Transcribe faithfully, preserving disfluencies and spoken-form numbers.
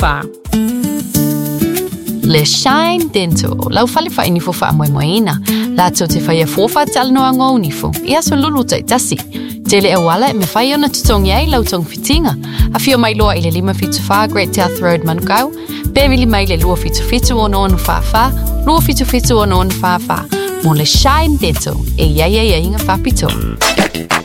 fa. Le Shine Dental, lau fale fa ini fo fa moe moeina. La tau te whaia fofa tal noa ngō unifu. Ia so lulu tai tasi. Te le awala e me whai ona tutongi ai lau tong fitinga. A fio mai loa i le lima fitu wha Great South Road Manukau. Bevili mai le lua fitu fitu o noa wha wha. Lua fitu fitu o noa wha wha. Mo le Shine Dental e ia ia ia inga whapito.